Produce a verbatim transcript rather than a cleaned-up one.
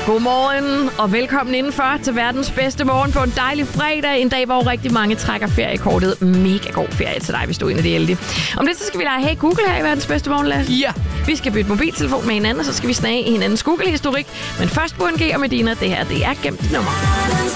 Godmorgen og velkommen indenfor til verdens bedste morgen på en dejlig fredag. En dag, hvor rigtig mange trækker feriekortet. Mega god ferie til dig, hvis du er en af de heldige. Om det, så skal vi lege Hey Google her i verdens bedste morgen, Lasse. Ja. Vi skal bytte mobiltelefon med hinanden, og så skal vi snage i hinandens Google-historik. Men først, Burhan G og Medina, det her, det er gemt nummer.